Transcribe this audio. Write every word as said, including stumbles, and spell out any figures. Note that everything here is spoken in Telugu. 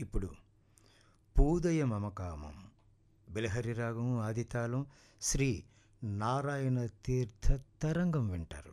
ఇప్పుడు పూదయ మమకామం బిలహరి రాగం ఆదితాళం శ్రీ నారాయణ తీర్థ తరంగం వింటారు.